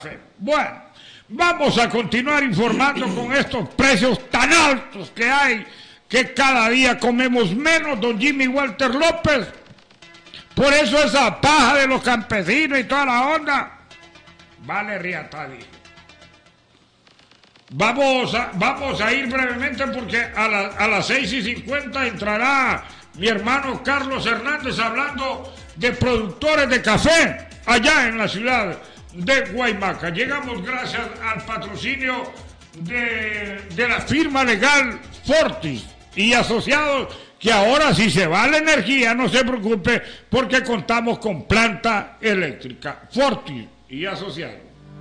Bueno, vamos a continuar informando con estos precios tan altos que hay, que cada día comemos menos, don Jimmy Walter López. Por eso esa paja de los campesinos y toda la onda, vale riatadí. Vamos a ir brevemente porque a las 6:50 entrará mi hermano Carlos Hernández hablando de productores de café allá en la ciudad de Guaymaca. Llegamos gracias al patrocinio de la firma legal Fortis y asociados, que ahora si se va la energía no se preocupe porque contamos con planta eléctrica. Fortis y asociados.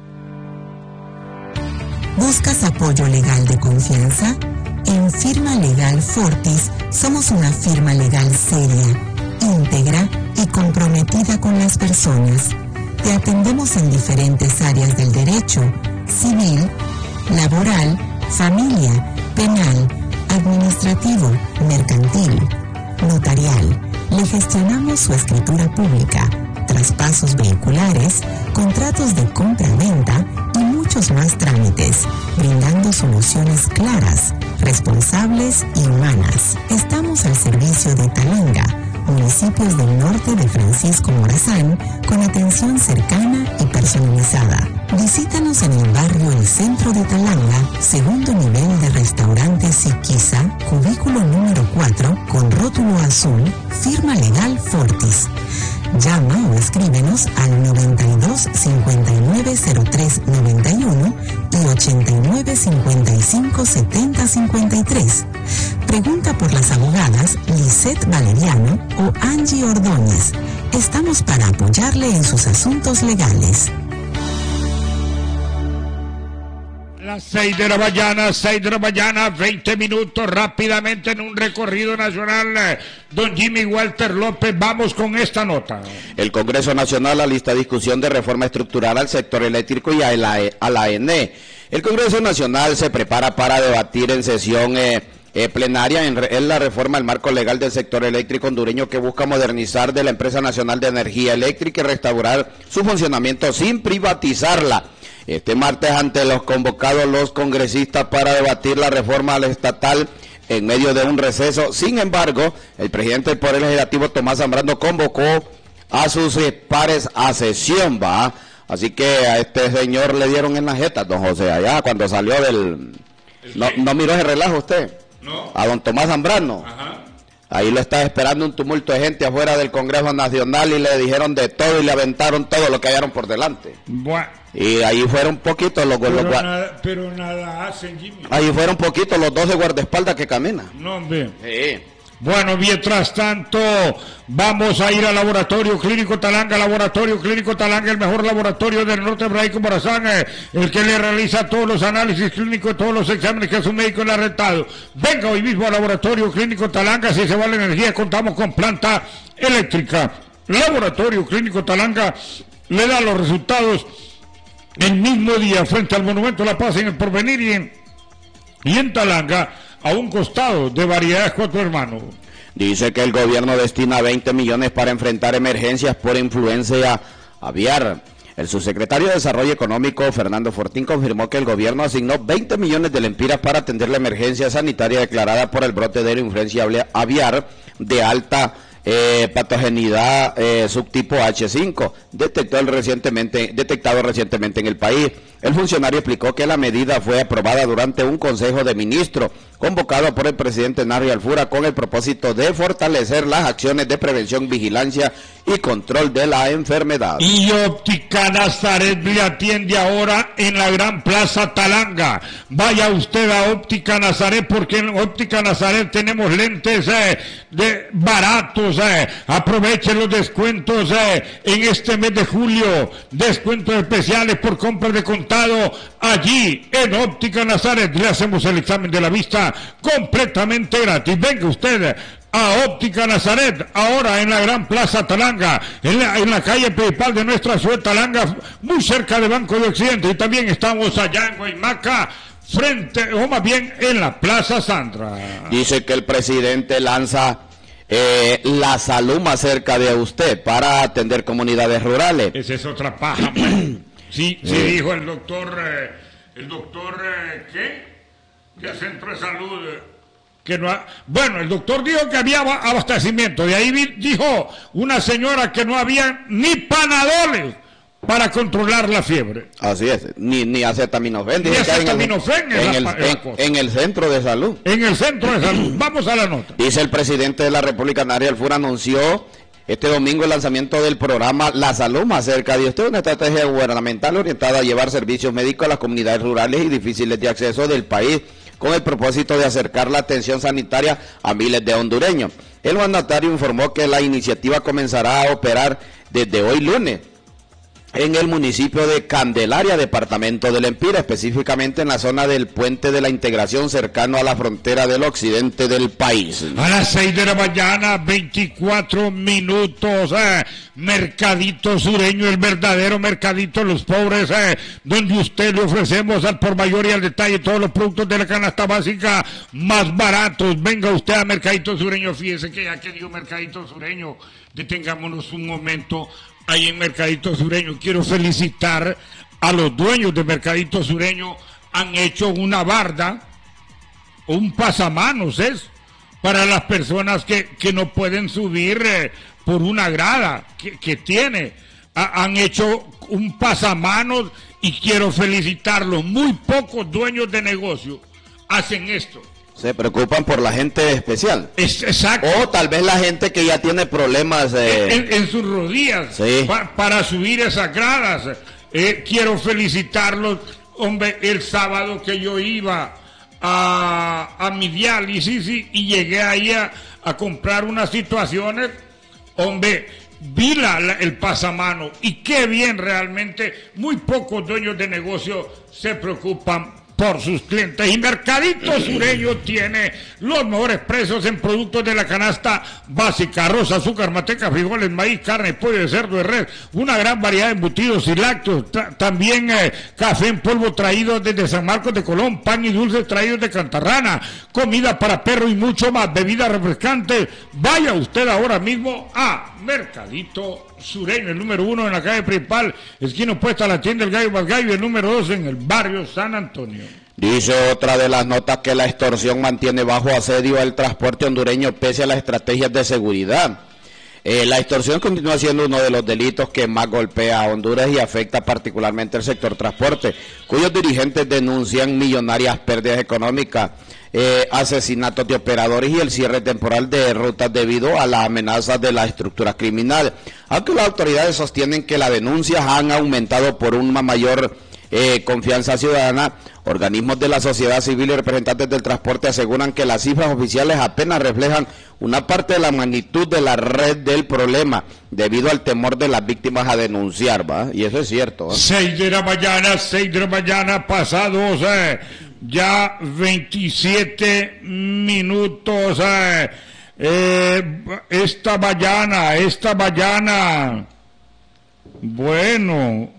¿Buscas apoyo legal de confianza? En Firma Legal Fortis somos una firma legal seria, íntegra y comprometida con las personas. Te atendemos en diferentes áreas del derecho: civil, laboral, familia, penal, administrativo, mercantil, notarial. Le gestionamos su escritura pública, traspasos vehiculares, contratos de compra-venta y muchos más trámites, brindando soluciones claras, responsables y humanas. Estamos al servicio de Talanga, municipios del norte de Francisco Morazán, con atención cercana y personalizada. Visítanos en el barrio El Centro de Talanga, segundo nivel de restaurante Siquisa, cubículo número 4, con rótulo azul, firma legal Fortis. Llama o escríbenos al 92 59 03 91 y 89 55 70 53. Pregunta por las abogadas Lisette Valeriano o Angie Ordóñez. Estamos para apoyarle en sus asuntos legales. Las 6 de la mañana, 20 minutos rápidamente en un recorrido nacional. Don Jimmy Walter López, vamos con esta nota. El Congreso Nacional alista discusión de reforma estructural al sector eléctrico y a la ANE. El Congreso Nacional se prepara para debatir en sesión plenaria en la reforma al marco legal del sector eléctrico hondureño, que busca modernizar de la Empresa Nacional de Energía Eléctrica y restaurar su funcionamiento sin privatizarla. Este martes, ante los convocados los congresistas para debatir la reforma al estatal en medio de un receso. Sin embargo, el presidente del Poder Legislativo, Tomás Zambrano, convocó a sus pares a sesión, ¿va? Así que a este señor le dieron en la jeta, don José, allá cuando salió del... ¿No miró ese relajo usted? No. A don Tomás Zambrano. Ajá. Ahí lo está esperando un tumulto de gente afuera del Congreso Nacional y le dijeron de todo y le aventaron todo lo que hallaron por delante. Bueno. Y ahí fueron poquitos los pero nada hacen, Jimmy. Ahí fueron poquitos los 12 guardaespaldas que caminan. No, hombre. Sí. Bueno, mientras tanto, vamos a ir al Laboratorio Clínico Talanga. Laboratorio Clínico Talanga, el mejor laboratorio del norte de Francisco Morazán, el que le realiza todos los análisis clínicos, todos los exámenes que su médico le ha retado. Venga hoy mismo al Laboratorio Clínico Talanga. Si se va la energía, contamos con planta eléctrica. Laboratorio Clínico Talanga le da los resultados el mismo día frente al Monumento a la Paz en el Porvenir y en Talanga, a un costado de Variedades Cuatro Hermanos. Dice que el gobierno destina 20 millones para enfrentar emergencias por influencia aviar. El subsecretario de Desarrollo Económico, Fernando Fortín, confirmó que el gobierno asignó 20 millones de lempiras para atender la emergencia sanitaria declarada por el brote de la influencia aviar de alta patogenidad subtipo H5, detectado recientemente en el país. El funcionario explicó que la medida fue aprobada durante un consejo de ministros convocado por el presidente Narri Alfura con el propósito de fortalecer las acciones de prevención, vigilancia y control de la enfermedad. Y Óptica Nazaret le atiende ahora en la Gran Plaza Talanga. Vaya usted a Óptica Nazaret, porque en Óptica Nazaret tenemos lentes baratos. Aprovechen los descuentos en este mes de julio. Descuentos especiales por compras de contado. Allí en Óptica Nazaret le hacemos el examen de la vista completamente gratis. Venga usted a Óptica Nazaret, ahora en la Gran Plaza Talanga, en la calle principal de nuestra ciudad Talanga, muy cerca de Banco de Occidente. Y también estamos allá en Guaymaca, frente, o más bien en la Plaza Sandra. Dice que el presidente lanza la salud más cerca de usted para atender comunidades rurales. Esa es otra paja, man. Sí, dijo el doctor, ¿qué? Del Centro de Salud, que no bueno, el doctor dijo que había abastecimiento, de ahí dijo una señora que no había ni panadoles para controlar la fiebre. Así es, ni acetaminofén. Ni acetaminofén en el centro de salud. En el centro de salud. Vamos a la nota. Dice el presidente de la República, Ariel Fura, anunció este domingo el lanzamiento del programa La Salud Más Cerca de Usted, una estrategia gubernamental orientada a llevar servicios médicos a las comunidades rurales y difíciles de acceso del país, con el propósito de acercar la atención sanitaria a miles de hondureños. El mandatario informó que la iniciativa comenzará a operar desde hoy lunes en el municipio de Candelaria, departamento del Empira, específicamente en la zona del Puente de la Integración, cercano a la frontera del occidente del país. A las 6 de la mañana, 24 minutos, Mercadito Sureño, el verdadero mercadito de los pobres, donde usted le ofrecemos al por mayor y al detalle todos los productos de la canasta básica más baratos. Venga usted a Mercadito Sureño, fíjese que ya que digo Mercadito Sureño, detengámonos un momento. Ahí en Mercadito Sureño quiero felicitar a los dueños de Mercadito Sureño. Han hecho una barda, un pasamanos para las personas que no pueden subir por una grada que tiene. Han hecho un pasamanos y quiero felicitarlos. Muy pocos dueños de negocio hacen esto. Se preocupan por la gente especial. Exacto. O tal vez la gente que ya tiene problemas en sus rodillas, sí, para subir esas gradas. Quiero felicitarlos. Hombre, el sábado que yo iba a mi diálisis y llegué ahí a comprar unas situaciones, hombre, vi el pasamano y qué bien realmente. Muy pocos dueños de negocio se preocupan por sus clientes, y Mercadito Sureño tiene los mejores precios en productos de la canasta básica: arroz, azúcar, manteca, frijoles, maíz, carne, pollo de cerdo, de res, una gran variedad de embutidos y lácteos, también café en polvo traído desde San Marcos de Colón, pan y dulces traídos de Cantarrana, comida para perro y mucho más, bebidas refrescantes. Vaya usted ahora mismo a Mercadito Sureño, el número 1 en la calle principal, esquina opuesta a la tienda El Gallo Valgallo, y el número 2 en el barrio San Antonio. Dice otra de las notas que la extorsión mantiene bajo asedio al transporte hondureño pese a las estrategias de seguridad. La extorsión continúa siendo uno de los delitos que más golpea a Honduras y afecta particularmente al sector transporte, cuyos dirigentes denuncian millonarias pérdidas económicas, asesinatos de operadores y el cierre temporal de rutas debido a las amenazas de la estructura criminal. Aunque las autoridades sostienen que las denuncias han aumentado por una mayor confianza ciudadana, organismos de la sociedad civil y representantes del transporte aseguran que las cifras oficiales apenas reflejan una parte de la magnitud de la red del problema, debido al temor de las víctimas a denunciar, ¿va? Y eso es cierto, ¿eh? 6 de la mañana, pasados ya 27 minutos, esta mañana, bueno,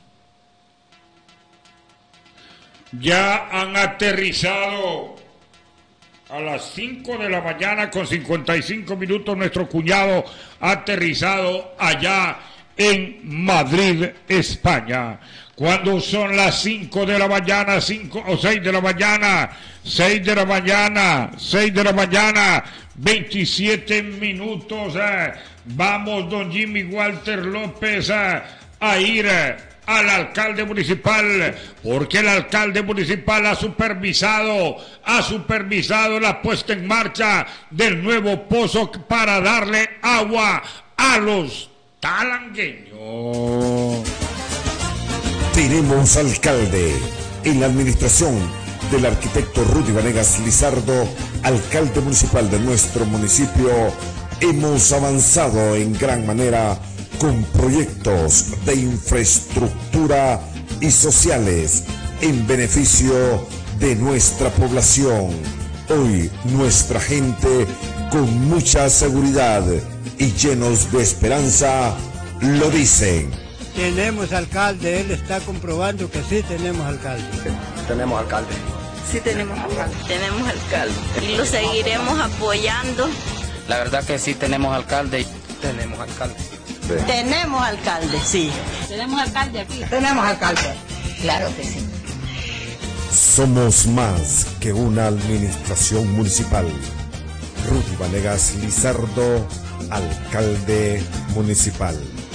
ya han aterrizado a las 5 de la mañana con 55 minutos. Nuestro cuñado ha aterrizado allá en Madrid, España. Cuando son las 5 de la mañana, 5 o 6 de la mañana, 6 de la mañana, 27 minutos. Vamos, don Jimmy Walter López, a ir al alcalde municipal, porque el alcalde municipal ha supervisado la puesta en marcha del nuevo pozo para darle agua a los talangueños. Tenemos alcalde en la administración del arquitecto Rudy Vanegas Lizardo, alcalde municipal de nuestro municipio. Hemos avanzado en gran manera con proyectos de infraestructura y sociales en beneficio de nuestra población. Hoy nuestra gente, con mucha seguridad y llenos de esperanza, lo dicen. Tenemos alcalde, él está comprobando que sí tenemos alcalde. Tenemos alcalde. Sí tenemos alcalde. Tenemos alcalde. Y lo seguiremos apoyando. La verdad que sí tenemos alcalde. Tenemos alcalde. Sí. Tenemos alcalde, sí. Tenemos alcalde aquí. Tenemos alcalde. Claro que sí. Somos más que una administración municipal. Rudy Vanegas Lizardo, alcalde municipal.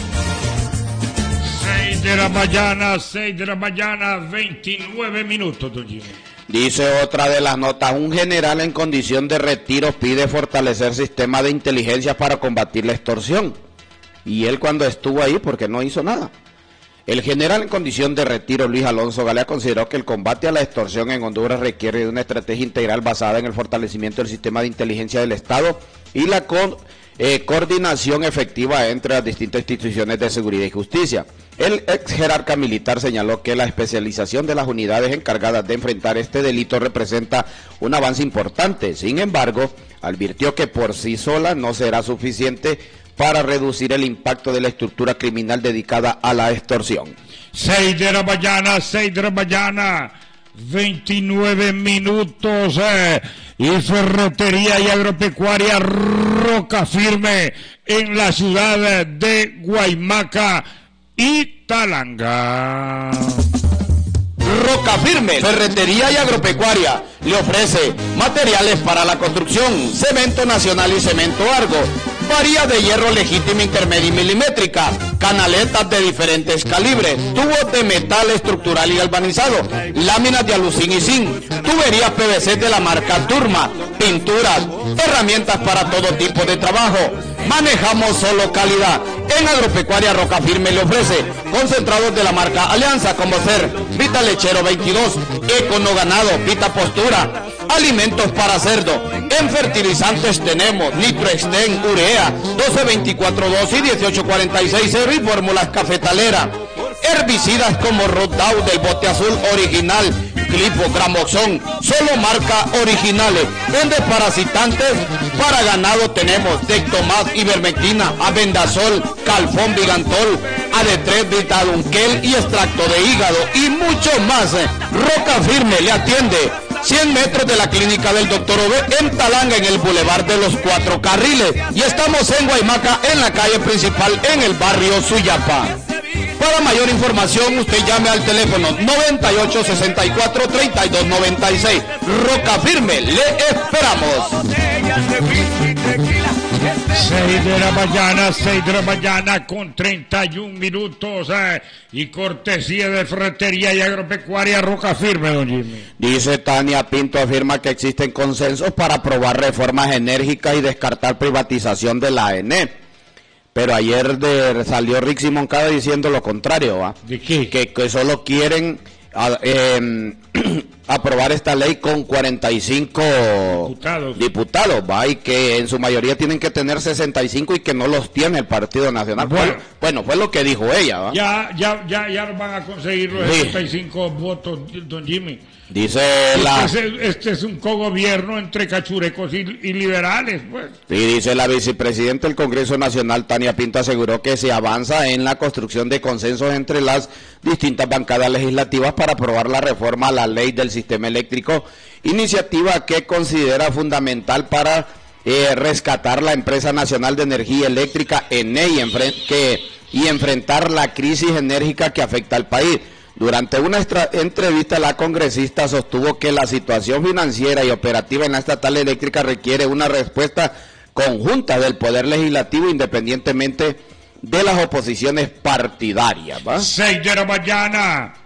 6 de la mañana, 29 minutos, don Jimmy. Dice otra de las notas, un general en condición de retiro pide fortalecer sistema de inteligencia para combatir la extorsión. Y él cuando estuvo ahí, porque no hizo nada. El general en condición de retiro, Luis Alonso Galea, consideró que el combate a la extorsión en Honduras requiere de una estrategia integral basada en el fortalecimiento del sistema de inteligencia del Estado y la coordinación efectiva entre las distintas instituciones de seguridad y justicia. El ex jerarca militar señaló que la especialización de las unidades encargadas de enfrentar este delito representa un avance importante. Sin embargo, advirtió que por sí sola no será suficiente para reducir el impacto de la estructura criminal dedicada a la extorsión. 6 de la mañana, 29 minutos, y Ferretería y Agropecuaria Roca Firme en la ciudad de Guaymaca y Talanga. Roca Firme, Ferretería y Agropecuaria, le ofrece materiales para la construcción, cemento nacional y cemento Argo, varía de hierro legítima, intermedia y milimétrica, canaletas de diferentes calibres, tubos de metal estructural y galvanizado, láminas de alucín y zinc, tuberías PVC de la marca Turma, pinturas, herramientas para todo tipo de trabajo. Manejamos solo calidad. En Agropecuaria Roca Firme le ofrece concentrados de la marca Alianza, como ser Vita Lechero 22, Econo Ganado, Vita Postura, alimentos para cerdo. En fertilizantes tenemos Nitroexten, Urea, 1224-2 y 1846 y fórmulas cafetalera. Herbicidas como Rodout del bote azul original, Clipo, Gramoxón, solo marca originales. En desparasitantes para ganado tenemos Dectomas, Ivermectina, Abendazol, Calfón, Vigantol, AD3, Vitadunquel y extracto de hígado y mucho más. Roca Firme le atiende 100 metros de la clínica del Dr. Ove en Talanga, en el Boulevard de los 4 Carriles. Y estamos en Guaymaca, en la calle principal, en el barrio Suyapa. Para mayor información, usted llame al teléfono 9864-3296. Roca Firme, le esperamos. 6 de la mañana con 31 minutos, y cortesía de Ferretería y Agropecuaria Roca Firme, don Jimmy. Dice Tania Pinto, afirma que existen consensos para aprobar reformas enérgicas y descartar privatización de la ANE. Pero ayer salió Rixi Moncada diciendo lo contrario, ¿va? ¿De qué? Que solo quieren aprobar esta ley con 45 diputados, ¿va? Y que en su mayoría tienen que tener 65 y que no los tiene el Partido Nacional. Bueno, fue lo que dijo ella, ¿va? Ya van a conseguir los 65 votos, don Jimmy. Dice este es un cogobierno entre cachurecos y liberales, pues. Sí, dice la vicepresidenta del Congreso Nacional, Tania Pinto, aseguró que se avanza en la construcción de consensos entre las distintas bancadas legislativas para aprobar la reforma a la ley del sistema eléctrico, iniciativa que considera fundamental para rescatar la Empresa Nacional de Energía Eléctrica, ENE, y enfrentar la crisis enérgica que afecta al país. Durante una entrevista, la congresista sostuvo que la situación financiera y operativa en la estatal eléctrica requiere una respuesta conjunta del Poder Legislativo independientemente de las oposiciones partidarias, ¿va? 6 de la mañana,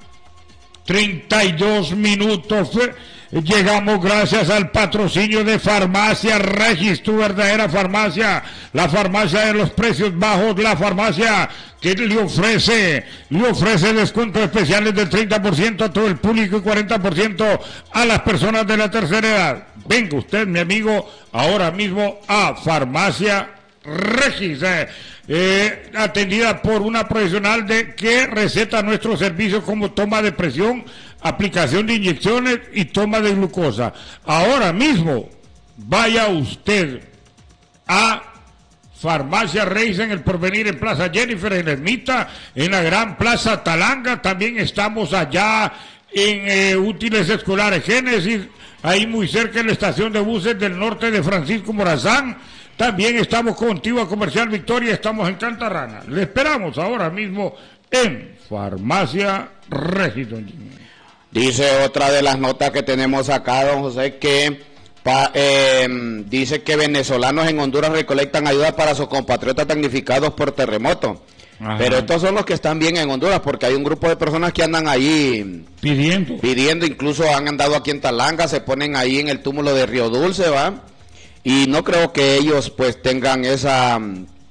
32 minutos. Llegamos gracias al patrocinio de Farmacia Regis, tu verdadera farmacia, la farmacia de los precios bajos, la farmacia que le ofrece descuentos especiales del 30% a todo el público y 40% a las personas de la tercera edad. Venga usted, mi amigo, ahora mismo a Farmacia Regis, atendida por una profesional que receta nuestros servicios como toma de presión, aplicación de inyecciones y toma de glucosa. Ahora mismo vaya usted a Farmacia Reis en el Porvenir, en Plaza Jennifer, en Ermita, en la Gran Plaza Talanga. También estamos allá en Útiles Escolares Génesis, ahí muy cerca de la estación de buses del norte de Francisco Morazán. También estamos con Antigua Comercial Victoria, estamos en Cantarrana. Le esperamos ahora mismo en Farmacia Regis, don Jimmy. Dice otra de las notas que tenemos acá, don José, que dice que venezolanos en Honduras recolectan ayuda para sus compatriotas damnificados por terremoto. Ajá. Pero estos son los que están bien en Honduras, porque hay un grupo de personas que andan ahí pidiendo, incluso han andado aquí en Talanga, se ponen ahí en el túmulo de Río Dulce, ¿va? Y no creo que ellos pues tengan esa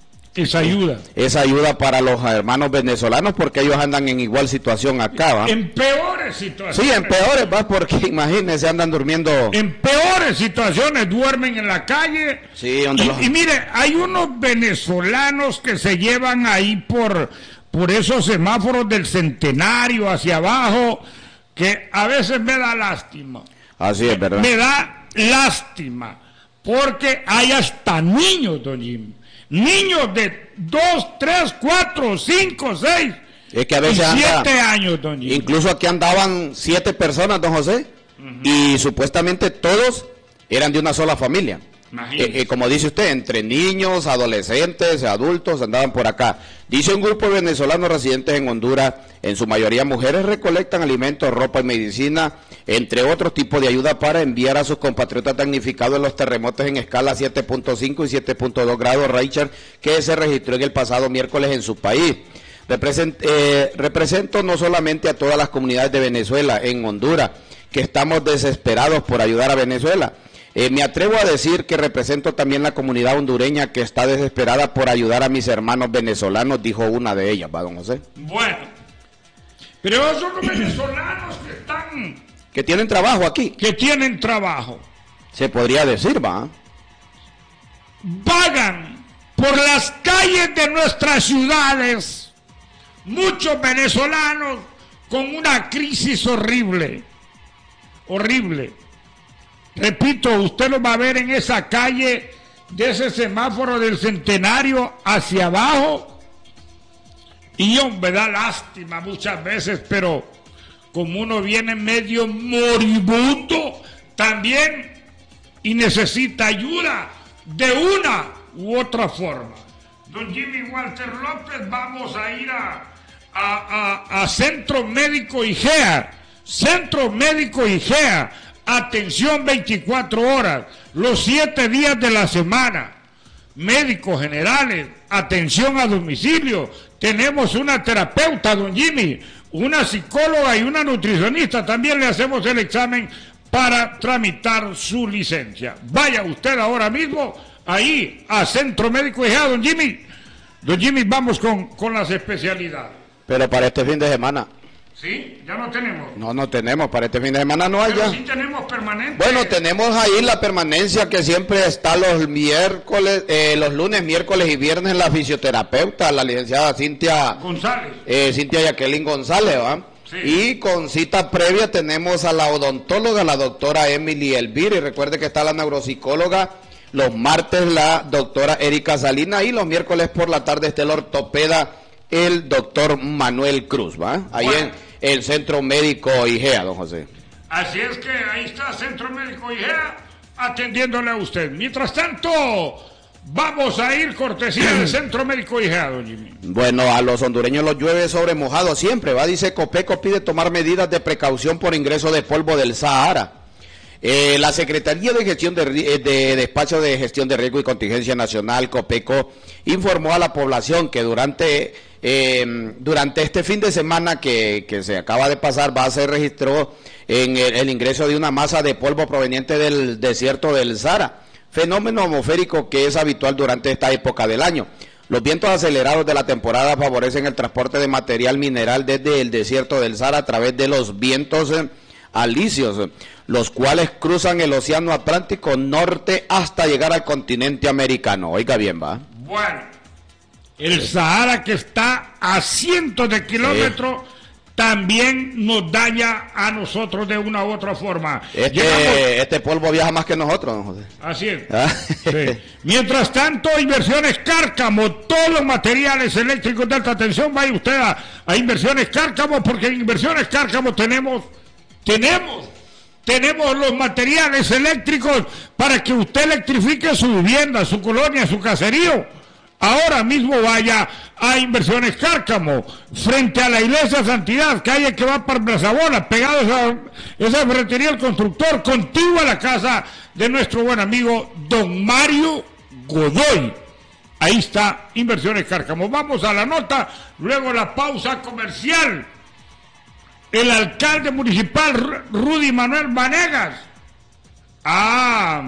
ayuda para los hermanos venezolanos, porque ellos andan en igual situación acá, ¿va? En peores situaciones. Sí, en peores, ¿va? Porque imagínense, andan durmiendo. En peores situaciones, duermen en la calle. Sí, y mire, hay unos venezolanos que se llevan ahí por esos semáforos del Centenario hacia abajo, que a veces me da lástima. Así es, ¿verdad? Me da lástima, porque hay hasta niños, don Jimmy. Niños de 2, 3, 4, 5, 6 es que a veces 7 años, don Jimmy. Incluso aquí andaban 7 personas, don José, y supuestamente todos eran de una sola familia. Como dice usted, entre niños, adolescentes, adultos, andaban por acá. Dice un grupo de venezolanos residentes en Honduras, en su mayoría mujeres, recolectan alimentos, ropa y medicina, entre otros tipos de ayuda para enviar a sus compatriotas damnificados en los terremotos en escala 7.5 y 7.2 grados Richter que se registró en el pasado miércoles en su país. Represento no solamente a todas las comunidades de Venezuela en Honduras, que estamos desesperados por ayudar a Venezuela. Me atrevo a decir que represento también la comunidad hondureña que está desesperada por ayudar a mis hermanos venezolanos, dijo una de ellas, ¿va, don José? Bueno, pero esos son los venezolanos que tienen trabajo aquí. Que tienen trabajo. Se podría decir, ¿va? Vagan por las calles de nuestras ciudades muchos venezolanos con una crisis horrible. Repito, usted lo va a ver en esa calle de ese semáforo del Centenario hacia abajo. Y me da lástima muchas veces, pero como uno viene medio moribundo también y necesita ayuda de una u otra forma. Don Jimmy Walter López, vamos a ir a Centro Médico IGEA. Centro Médico IGEA. Atención 24 horas, los 7 días de la semana. Médicos generales, atención a domicilio. Tenemos una terapeuta, don Jimmy, una psicóloga y una nutricionista. También le hacemos el examen para tramitar su licencia. Vaya usted ahora mismo ahí a Centro Médico IGEA, don Jimmy. Don Jimmy, vamos con las especialidades. Pero para este fin de semana. ¿Sí? ¿Ya no tenemos? No tenemos, para este fin de semana no hay. Pero ya. Sí tenemos permanente. Bueno, tenemos ahí la permanencia que siempre está los miércoles, los lunes, miércoles y viernes, la fisioterapeuta, la licenciada Cintia González. Cintia Jacqueline González, ¿va? Sí. Y con cita previa tenemos a la odontóloga, la doctora Emily Elvira, y recuerde que está la neuropsicóloga, los martes la doctora Erika Salina, y los miércoles por la tarde está el ortopeda, el doctor Manuel Cruz, ¿va? Ahí en el Centro Médico IGEA, don José. Así es que ahí está Centro Médico IGEA atendiéndole a usted. Mientras tanto, vamos a ir cortesía del Centro Médico IGEA, don Jimmy. Bueno, a los hondureños los llueve sobre mojado siempre, ¿va? Dice Copeco pide tomar medidas de precaución por ingreso de polvo del Sahara. La Secretaría de Gestión de Despacho de Gestión de Riesgo y Contingencia Nacional, Copeco, informó a la población que durante este fin de semana que se acaba de pasar, se registró en el ingreso de una masa de polvo proveniente del desierto del Sahara, fenómeno atmosférico que es habitual durante esta época del año. Los vientos acelerados de la temporada favorecen el transporte de material mineral desde el desierto del Sahara a través de los vientos alisios, los cuales cruzan el océano Atlántico norte hasta llegar al continente americano. Oiga bien, ¿va? Bueno, el Sahara, que está a cientos de kilómetros, también nos daña a nosotros de una u otra forma. Este polvo viaja más que nosotros, don José. Así es. Sí. Mientras tanto, Inversiones Cárcamo, todos los materiales eléctricos de alta tensión, vaya usted a Inversiones Cárcamo, porque en Inversiones Cárcamo tenemos tenemos los materiales eléctricos para que usted electrifique su vivienda, su colonia, su caserío. Ahora mismo vaya a Inversiones Cárcamo, frente a la Iglesia Santidad, calle que va para Plaza Bola, pegados a esa ferretería El Constructor, contigua a la casa de nuestro buen amigo Don Mario Godoy. Ahí está Inversiones Cárcamo. Vamos a la nota, luego la pausa comercial. El alcalde municipal Rudy Manuel Vanegas ha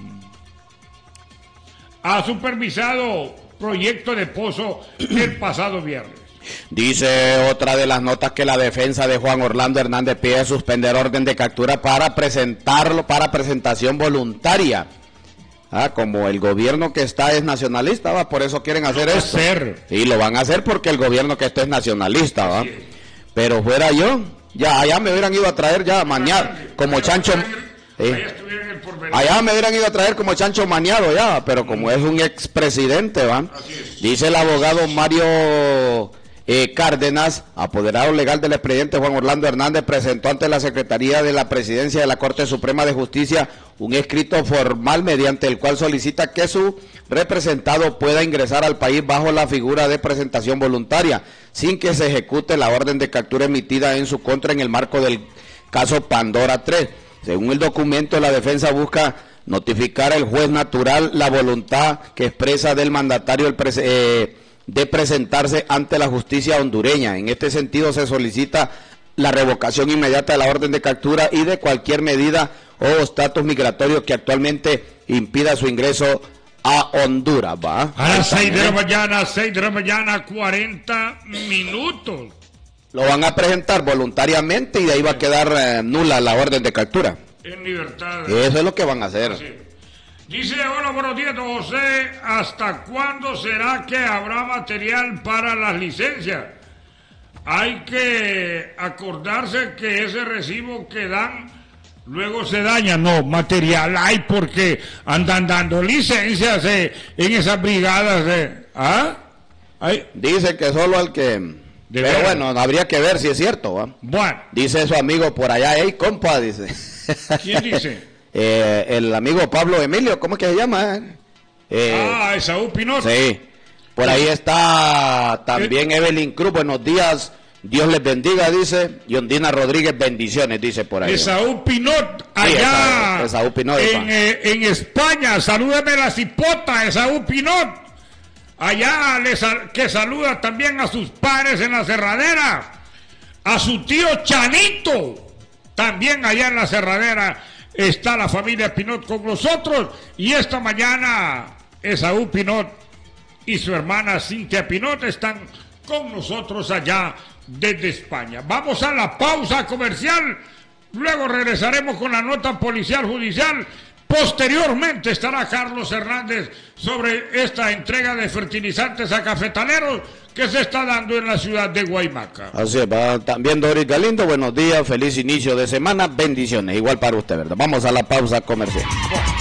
supervisado proyecto de pozo el pasado viernes. Dice otra de las notas que la defensa de Juan Orlando Hernández pide suspender orden de captura para presentarlo para presentación voluntaria. Como el gobierno que está es nacionalista, ¿va? Por eso quieren hacer esto. Y lo van a hacer porque el gobierno que está es nacionalista, ¿va? Pero fuera yo, ya allá me hubieran ido a traer ya mañana, como chancho. Allá me hubieran ido a traer como chancho maniado ya, pero como es un expresidente, ¿va? Dice el abogado Mario Cárdenas, apoderado legal del expediente Juan Orlando Hernández, presentó ante la Secretaría de la Presidencia de la Corte Suprema de Justicia un escrito formal mediante el cual solicita que su representado pueda ingresar al país bajo la figura de presentación voluntaria, sin que se ejecute la orden de captura emitida en su contra en el marco del caso Pandora 3. Según el documento, la defensa busca notificar al juez natural la voluntad que expresa del mandatario de presentarse ante la justicia hondureña. En este sentido, se solicita la revocación inmediata de la orden de captura y de cualquier medida o estatus migratorio que actualmente impida su ingreso a Honduras. ¿Va? A las 6 de la mañana, 40 minutos. Lo van a presentar voluntariamente y de ahí va a quedar nula la orden de captura. En libertad. Eso es lo que van a hacer. Así. Dice, hola, buenos días, don José. ¿Hasta cuándo será que habrá material para las licencias? Hay que acordarse que ese recibo que dan luego se daña. No, material hay porque andan dando licencias en esas brigadas. Dice que solo al que... Pero bueno, habría que ver si es cierto, ¿va? Bueno. Dice su amigo por allá, hey, compa, dice. ¿Quién dice? El amigo Pablo Emilio, ¿cómo es que se llama? Esaú Pinot. Sí. Por ahí está también Evelyn Cruz, buenos días, Dios les bendiga, dice. Y Ondina Rodríguez, bendiciones, dice por ahí. Esaú Pinot, allá sí, Esaú Pinot, en España. Salúdeme la cipota, Esaú Pinot. Allá que saluda también a sus padres en la Cerradera. A su tío Chanito, también allá en la Cerradera. Está la familia Pinot con nosotros. Y esta mañana Esaú Pinot y su hermana Cintia Pinot están con nosotros allá desde España. Vamos a la pausa comercial. Luego regresaremos con la nota policial judicial. Posteriormente estará Carlos Hernández sobre esta entrega de fertilizantes a cafetaleros que se está dando en la ciudad de Guaymaca. Así es, también Doris Galindo, buenos días, feliz inicio de semana, bendiciones, igual para usted, ¿verdad? Vamos a la pausa comercial.